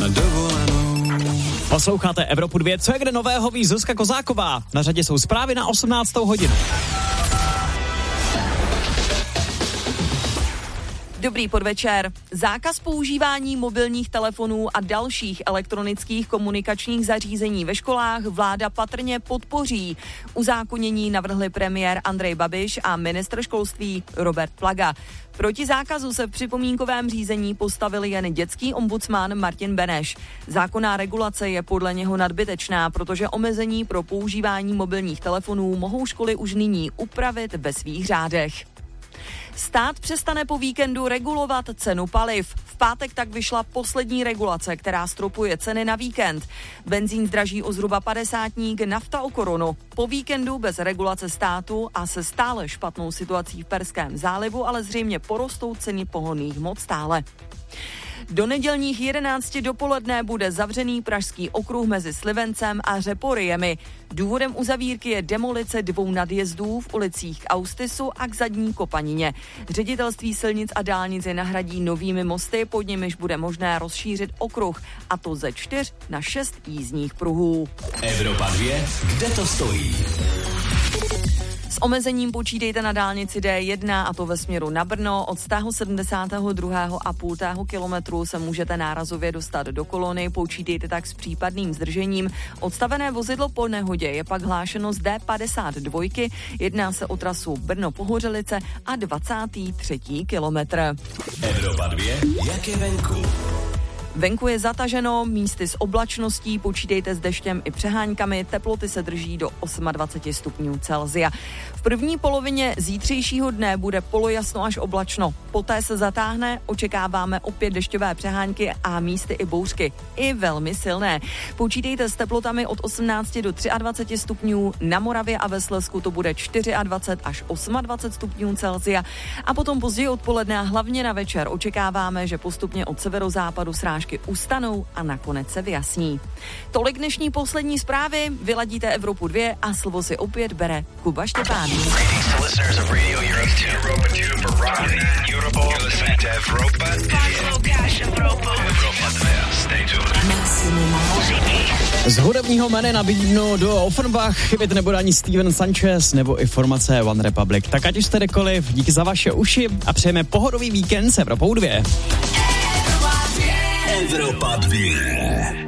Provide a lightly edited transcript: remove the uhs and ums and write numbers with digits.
na dovolenou. Posloucháte Evropu 2, co je kde nového, ví Zuzka Kozáková. Na řadě jsou zprávy na 18. hodinu. Dobrý podvečer. Zákaz používání mobilních telefonů a dalších elektronických komunikačních zařízení ve školách vláda patrně podpoří. Uzákonění navrhli premiér Andrej Babiš a ministr školství Robert Plaga. Proti zákazu se v připomínkovém řízení postavil jen dětský ombudsman Martin Beneš. Zákonná regulace je podle něho nadbytečná, protože omezení pro používání mobilních telefonů mohou školy už nyní upravit ve svých řádech. Stát přestane po víkendu regulovat cenu paliv. V pátek tak vyšla poslední regulace, která stropuje ceny na víkend. Benzín zdraží o zhruba 50, nafta o korunu. Po víkendu bez regulace státu a se stále špatnou situací v Perském zálivu, ale zřejmě porostou ceny pohonných hmot stále. Do nedělních 11 dopoledne bude zavřený Pražský okruh mezi Slivencem a Řeporiemi. Důvodem uzavírky je demolice 2 nadjezdů v ulicích k Austisu a k Zadní Kopanině. Ředitelství silnic a dálnic je nahradí novými mosty, pod nimiž bude možné rozšířit okruh, a to ze 4 na 6 jízdních pruhů. Evropa 2, kde to stojí? S omezením počítejte na dálnici D1, a to ve směru na Brno. Od 172,5 kilometru se můžete nárazově dostat do kolony, počítejte tak s případným zdržením. Odstavené vozidlo po nehodě je pak hlášeno z D52, jedná se o trasu Brno-Pohořelice a 23. kilometr. Evropa 2, jak je venku? Venku je zataženo, místy s oblačností, počítejte s deštěm i přeháňkami, teploty se drží do 28 stupňů Celsia. V první polovině zítřejšího dne bude polojasno až oblačno. Poté se zatáhne, očekáváme opět dešťové přehánky a místy i bouřky, i velmi silné. Počítejte s teplotami od 18 do 23 stupňů, na Moravě a ve Slezsku to bude 24 až 28 stupňů Celsia a potom později odpoledne a hlavně na večer očekáváme, že postupně od severozápadu srážky ustanou a nakonec se vyjasní. Tolik dnešní poslední zprávy, vyladíte Evropu 2 a slovo si opět bere Kuba Štěpán. Z hudebního jména nabídnu do Offenbach, chybět nebude ani Steven Sanchez nebo i formace One Republic. Tak ať už jste kdekoliv, díky za vaše uši a přejeme pohodový víkend s Evropou 2. Evropa 2.